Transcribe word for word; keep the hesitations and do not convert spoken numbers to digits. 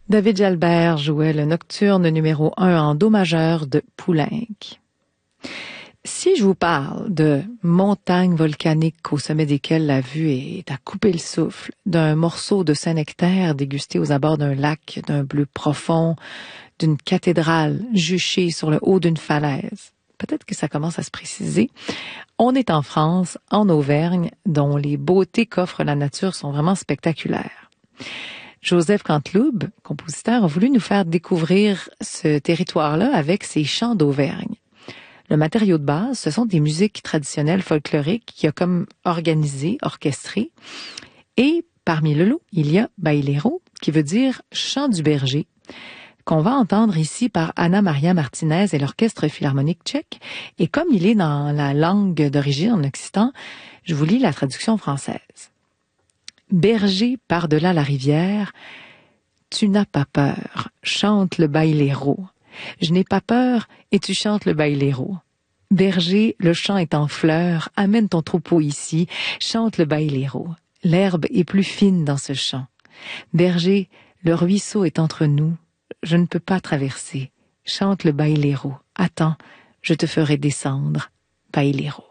David Jalbert jouait le nocturne numéro un en do majeur de Poulenc. Si je vous parle de montagnes volcaniques au sommet desquelles la vue est à couper le souffle, d'un morceau de Saint-Nectaire dégusté aux abords d'un lac, d'un bleu profond, d'une cathédrale juchée sur le haut d'une falaise, peut-être que ça commence à se préciser. On est en France, en Auvergne, dont les beautés qu'offre la nature sont vraiment spectaculaires. Joseph Canteloube, compositeur, a voulu nous faire découvrir ce territoire-là avec ses chants d'Auvergne. Le matériau de base, ce sont des musiques traditionnelles folkloriques qu'il a comme organisées, orchestrées. Et parmi le lot, il y a Bailero, qui veut dire chant du berger, qu'on va entendre ici par Anna Maria Martinez et l'Orchestre Philharmonique tchèque. Et comme il est dans la langue d'origine en occitan, je vous lis la traduction française. Berger par-delà la rivière, tu n'as pas peur, chante le bailero. Je n'ai pas peur et tu chantes le bailero. Berger, le champ est en fleurs, amène ton troupeau ici, chante le bailero. L'herbe est plus fine dans ce champ. Berger, le ruisseau est entre nous, je ne peux pas traverser. Chante le bailero. Attends, je te ferai descendre, bailero.